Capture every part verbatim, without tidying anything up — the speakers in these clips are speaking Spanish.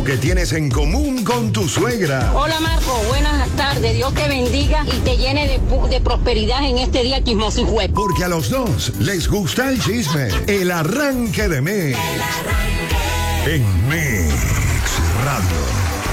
¿Qué tienes en común con tu suegra? Hola Marco, buenas tardes. Dios te bendiga y te llene de, de prosperidad en este día chismoso y juez. Porque a los dos les gusta el chisme. El arranque de Mix. El arranque. En Mix Radio.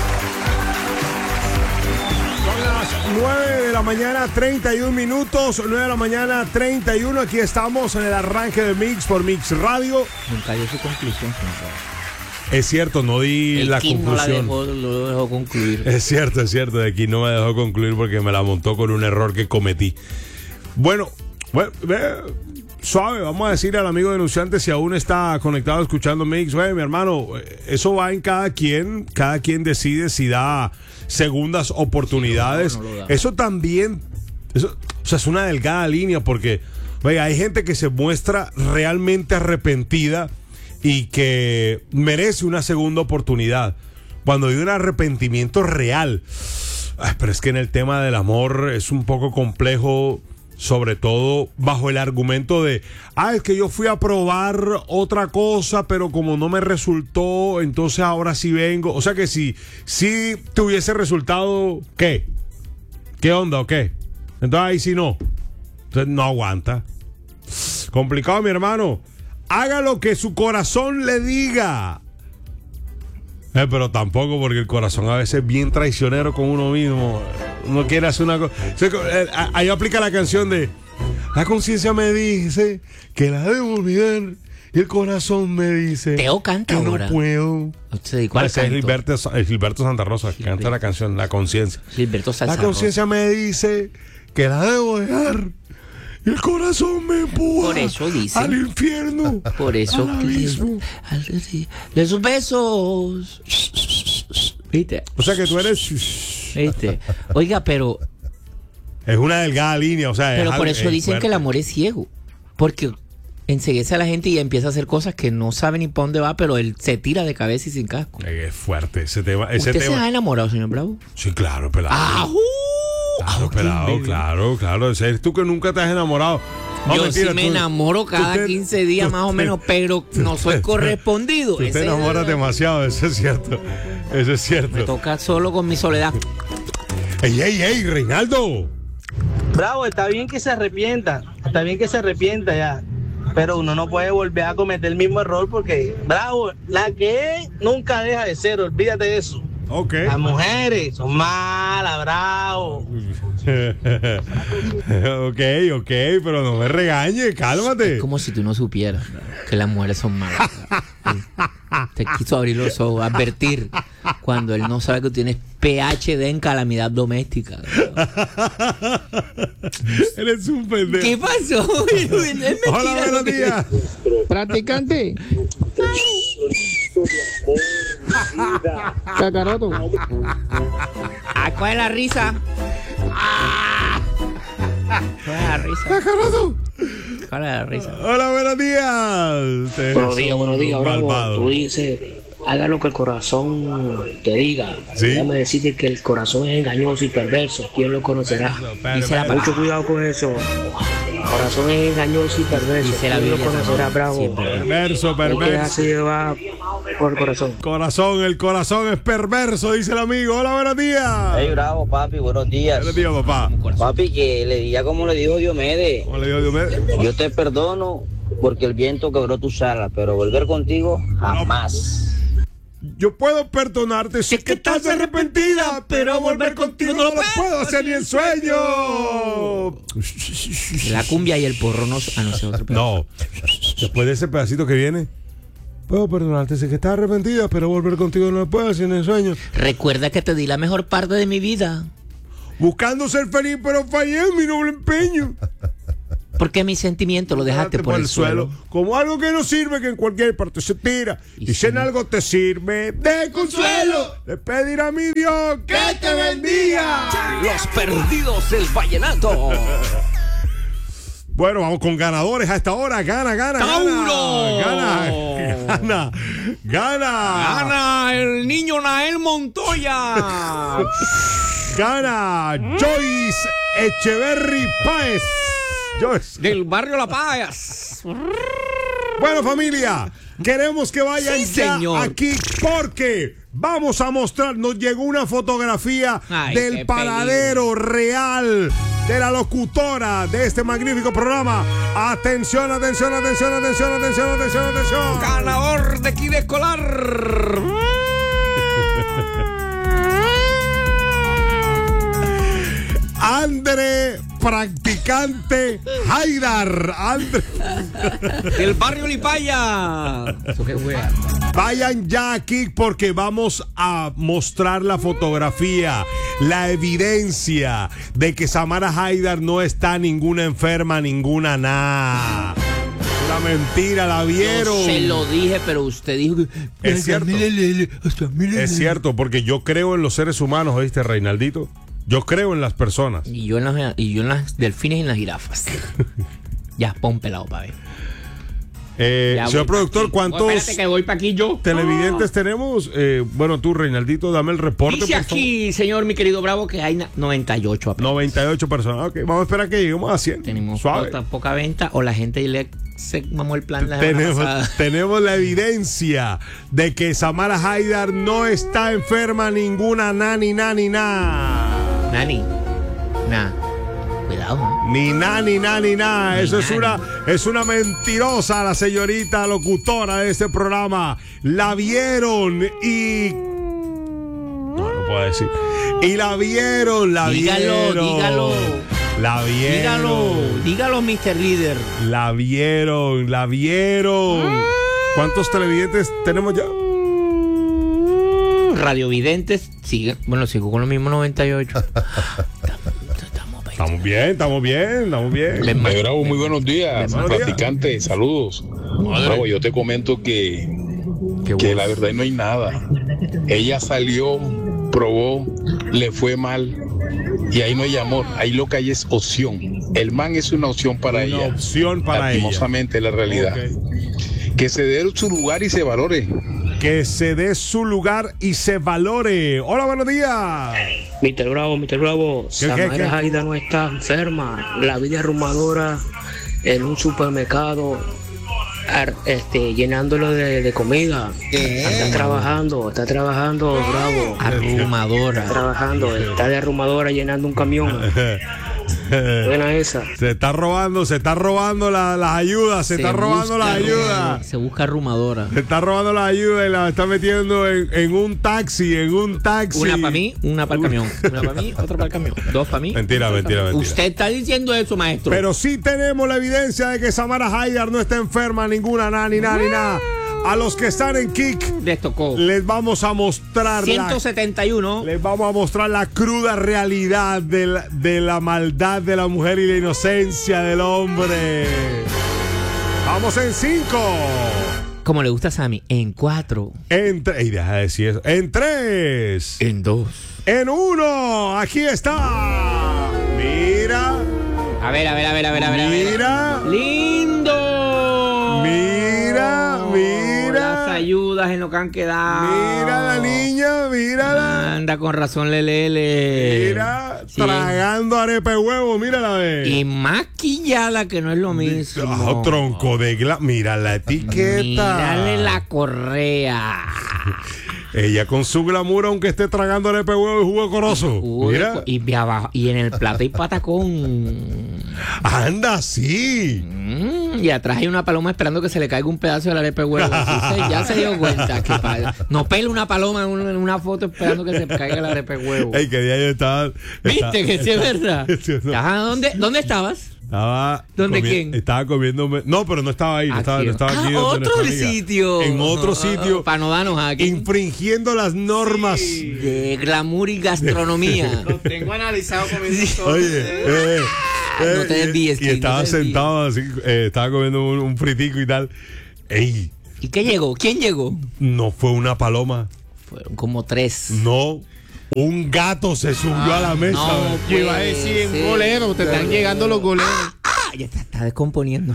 Son las nueve de la mañana, treinta y un minutos. nueve de la mañana, treinta y uno. Aquí estamos en el arranque de Mix por Mix Radio. Nunca dio su conclusión, señor. Es cierto, no di el la Kim conclusión. No la dejó, lo dejó concluir. Es cierto, es cierto. De aquí no me dejó concluir porque me la montó con un error que cometí. Bueno, bueno eh, suave, vamos a decirle al amigo denunciante si aún está conectado escuchando Mix. Oye, mi hermano, eso va en cada quien. Cada quien decide si da segundas oportunidades. Sí, no, no lo da. Eso también, eso, o sea, es una delgada línea porque, oye, hay gente que se muestra realmente arrepentida y que merece una segunda oportunidad cuando hay un arrepentimiento real. Ay, pero es que en el tema del amor es un poco complejo, sobre todo bajo el argumento de, ah, es que yo fui a probar otra cosa, pero como no me resultó, entonces ahora sí vengo. O sea que si, si te hubiese resultado, ¿qué? ¿Qué onda o qué? Entonces ahí sí no. Entonces no aguanta. Complicado, mi hermano. Haga lo que su corazón le diga. Eh, pero tampoco, porque el corazón a veces es bien traicionero con uno mismo. Uno quiere hacer una cosa. Ahí aplica la canción de la conciencia me dice que la debo olvidar y el corazón me dice Teo canta que ahora. no puedo. Usted dijo al Ese es canto. Gilberto, es Gilberto Santa Rosa que canta la canción La Conciencia. Gilberto La Salsa conciencia me dice que la debo dejar y el corazón me empuja Por eso dice. al infierno. Por eso al abismo. de sus besos. ¿Viste? O sea que tú eres ¿Viste? Oiga, pero es una delgada línea, o sea, pero es por algo- eso es dicen fuerte. que el amor es ciego. Porque enseguece a la gente y empieza a hacer cosas que no sabe ni para dónde va, pero él se tira de cabeza y sin casco. Es fuerte ese tema, ese ¿Usted se tema. ha enamorado, señor Bravo? Sí, claro, pelado. ¡Ajú! Claro, Ah, pelado, baby. claro, claro. Eres tú que nunca te has enamorado. No, Yo mentira, sí me tú- enamoro cada tú te- quince días tú más o te- menos, pero no soy te- correspondido. Tú te Ese- enamoras demasiado, eso es cierto. Eso es Me cierto. toca solo con mi soledad. ¡Ey, ey, ey, Reinaldo! Bravo, está bien que se arrepienta, está bien que se arrepienta ya, pero uno no puede volver a cometer el mismo error porque, Bravo, la que es nunca deja de ser, olvídate de eso. Ok. Las mujeres son malas, Bravo. ok, ok, pero no me regañes, cálmate. Es como si tú no supieras que las mujeres son malas. Te quiso abrir los ojos, advertir cuando él no sabe que tú tienes P H D en calamidad doméstica. Eres un pendejo. ¿Qué pasó? Es mentira Hola, lo buenos que- días. Practicante. Cacaroto. Ah, ¿cuál es la risa? Ah. ¿Cuál es la risa? Cacaroto. ¿Cuál es la risa? Hola, buenos días. Ustedes Buenos días, son buenos días, Bravo. malvados. Tú dices, haga lo que el corazón te diga. Sí. Déjame decirte que el corazón es engañoso y perverso. ¿Quién lo conocerá? Dice la Mucho cuidado con eso. El corazón es engañoso y perverso. Dice la ¿Quién lo Biblia conocerá, también, Bravo? siempre. Perverso, Hay que perverso. dejarse llevar por el corazón. Corazón, el corazón es perverso, dice el amigo. Hola, buenos días. Hey, Bravo, papi, buenos días. Buenos días, papá. Papi, que le diga como le dijo Diomedes. ¿Cómo le digo, Diomedes? Yo te perdono porque el viento quebró tu sala, pero volver contigo jamás. Yo puedo perdonarte si es que estás arrepentida, pero volver contigo no lo puedo hacer ni en sueño. La cumbia y el porro no. Ah, no sé, otro pedazo. No. Después de ese pedacito que viene, puedo perdonarte si es que estás arrepentida, pero volver contigo no lo puedo hacer ni en sueño. Recuerda que te di la mejor parte de mi vida. Buscando ser feliz, pero fallé en mi noble empeño. Porque mi sentimiento lo dejaste por el suelo. Como algo que no sirve, que en cualquier parte se tira. Y Y si en si- algo te sirve de consuelo, le pediré a mi Dios que te bendiga. Los perdidos del vallenato. Bueno, vamos con ganadores a esta hora. Gana, gana, ¡Tauro! gana. Gana, gana, gana. ¡Gana el niño Nael Montoya! Gana Joyce Echeverry Páez. Joyce. Del barrio La Paz. Bueno, familia, queremos que vayan Sí, ya señor. aquí porque vamos a mostrar, nos llegó una fotografía Ay, del qué paradero real de la locutora de este magnífico programa. Atención, atención, atención, atención, atención, atención, atención. Ganador de kit escolar. Andre Practicante Haidar. Andre. Del barrio Lipaya. Eso qué wea. Vayan ya aquí porque vamos a mostrar la fotografía, la evidencia de que Samara Haidar no está ninguna enferma, ninguna nada. Una mentira, la vieron. Yo se lo dije, pero usted dijo que Es cierto. Es cierto, porque yo creo en los seres humanos, ¿oíste, Reinaldito? Yo creo en las personas. Y yo en las, y yo en las delfines y en las jirafas. Ya, pon pelado para ver. Eh, Ya señor voy productor, pa' aquí. ¿cuántos Oh, espérate que voy para aquí yo. televidentes tenemos? Eh, bueno, tú, Reinaldito, dame el reporte. Dice por favor. aquí, señor, mi querido Bravo, que hay na- noventa y ocho apenas. noventa y ocho personas. Ok, vamos a esperar que lleguemos a cien. Tenemos Suave. poca, poca venta o la gente le se mamó el plan la semana Tenemos, pasada. tenemos la evidencia de que Samara Haidar no está enferma ninguna, na, ni na, ni na. Nani, nah, cuidado. ¿no? Ni na, ni na, ni na. Ni Eso es na, una, es una mentirosa, la señorita locutora de este programa. La vieron y... No, no puedo decir. Y la vieron, la Dígalo, vieron. dígalo. La vieron. Dígalo, dígalo, mister Líder. La vieron, la vieron. ¿Cuántos televidentes tenemos ya? Radiovidentes, sigue, bueno, sigo con los mismos noventa y ocho. Estamos bien, estamos bien, estamos bien. Les ma- Eh, Bravo, muy buenos días, Buenos días. practicante, saludos. Bravo, yo te comento que, que la verdad no hay nada. Ella salió, probó, le fue mal y ahí no hay amor, ahí lo que hay es opción. El man es una opción para Una ella. opción para ella. Lastimosamente la realidad. Ok. Que se dé su lugar y se valore. Que se dé su lugar y se valore. Hola, buenos días. mister Bravo, mister Bravo, ¿Qué, qué, Samara qué? Haidar no está enferma. La vida arrumadora en un supermercado, ar- este, llenándolo de, de comida. Está trabajando, está trabajando, Bravo. Arrumadora. Está trabajando, está de arrumadora llenando un camión. Buena esa. Se está robando, se está robando la- las ayudas, se, está robando busca las ayudas. arrumadora, Se busca arrumadora. Se está robando las ayudas y la está metiendo en, en un taxi, en un taxi. Una para mí, una para el camión. Una para mí, otra para el camión. Dos para mí. Mentira, otra mentira, para mí. mentira. Usted está diciendo eso, maestro. Pero sí tenemos la evidencia de que Samara Haidar no está enferma, ninguna, nada, ni nada, ni nada. A los que están en Kik, les tocó. les vamos a mostrar ciento setenta y uno. la, les vamos a mostrar la cruda realidad de la, de la maldad de la mujer y la inocencia del hombre. Vamos en cinco. Como le gusta a Sammy, en cuatro. En tres. Y deja de decir eso. En tres. En dos. En uno. Aquí está. Mira. A ver, a ver, a ver, a ver, a ver. a ver. Mira. ¡Lindo! Mira, mira. Las ayudas en lo que han quedado. Mira la niña, mírala. Anda con razón, Lelele. Mira, Sí. tragando arepa de huevo, mírala, ve. Y maquillada, que no es lo mismo. Ah, tronco de gla. Mira la etiqueta. Mírale la correa. Ella con su glamour, aunque esté tragando arepa de huevo y jugo de corozo. Uy, Mira. y, de abajo, y en el plato hay patacón. Anda, sí. Mm, y atrás hay una paloma esperando que se le caiga un pedazo de la arepa de huevo. Sí, se- ya se dio cuenta que pa- no pela una paloma en una, en una foto esperando que se caiga la arepa de huevo. Ey, que día yo estaba. ¿Viste que sí es verdad? Sí, no. Ajá, ¿dónde, ¿dónde estabas? Estaba ¿Dónde comi- quién? Estaba comiendo. No, pero no estaba ahí. No estaba, no estaba Ah, aquí. donde otro nuestra amiga. sitio. En otro sitio. Para no darnos aquí. Infringiendo las normas. De glamour y gastronomía. Lo tengo analizado comiendo todo. Oye, eh, eh, No te desvíes, y, y King, estaba no te desvíes. sentado así, eh, estaba comiendo un, un fritico y tal. Ey, ¿Y qué llegó? ¿Quién llegó? no fue una paloma, Fueron como tres. no. Un gato se subió a la mesa. no, Yo iba a puede decir en ser. golero, te están llegando los goleros. Ah, ya te está descomponiendo.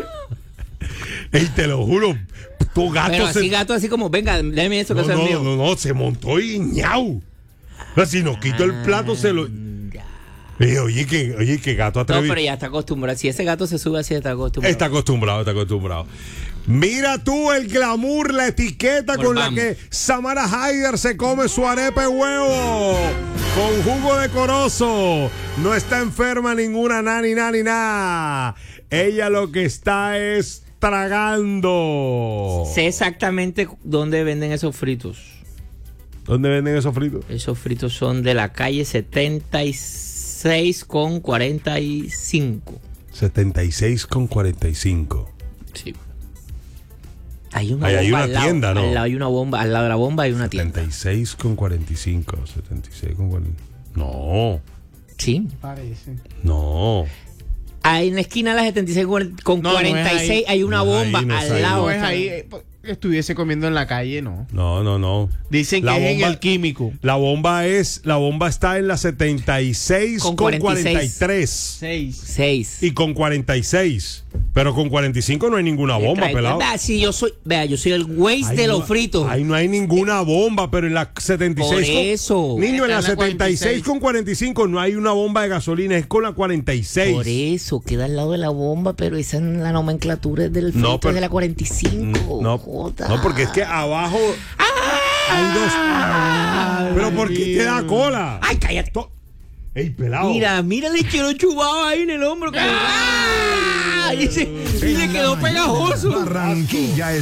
Ey, te lo juro. Tu gato Pero se. así gato, así como, venga, déjeme eso que no, eso no, es mío. no, no, se montó y ñau. O sea, si nos quito el plato, se lo. Eh, oye, que, oye, que gato No, atrevido. pero ya está acostumbrado. Si ese gato se sube así, está acostumbrado. Está acostumbrado, está acostumbrado. Mira tú el glamour, la etiqueta Pues con vamos. la que Samara Haider se come su arepa de huevo con jugo de corozo. No está enferma ninguna, nani, nani, na. Ella lo que está es tragando. Sé exactamente dónde venden esos fritos. ¿Dónde venden esos fritos? Esos fritos son de la calle setenta y seis con cuarenta y cinco. setenta y seis con cuarenta y cinco. Sí. Hay una, Ahí hay bomba una al lado, tienda, ¿no? Al lado hay una bomba, al lado de la bomba hay una tienda. setenta y seis con cuarenta y cinco. setenta y seis con cuarenta y cinco. No, Sí. Parece. no. Ahí en la esquina de la setenta y seis con No, no es cuarenta y seis hay una No es bomba ahí, no es al ahí. lado. No es ahí, eh, pues, estuviese comiendo en la calle, no. No, no, no. Dicen La que es en bomba- el químico. La bomba es, la bomba está en la setenta y seis Con con cuarenta y seis. cuarenta y tres. Seis. seis. Y con cuarenta y seis. Pero con cuarenta y cinco no hay ninguna bomba, Traigo- pelado. Vea, si yo soy, vea, yo soy el Waze Ahí de no- los fritos. Ahí no hay ninguna bomba, pero en la setenta y seis. Por con- eso. Niño, en la Está en la setenta y seis cuarenta y seis. con cuarenta y cinco no hay una bomba de gasolina, es con la cuarenta y seis. Por eso, queda al lado de la bomba, pero esa es la nomenclatura del frito No, pero- de la cuarenta y cinco. No, Joda. no, porque es que abajo hay dos. Pero ¿por qué te da cola? Ay, cállate. To- Ey, pelado. Mira, mira el chelo chubado ahí en el hombro. como- ¡Ah! Y, se- y le quedó pegajoso. Barranquilla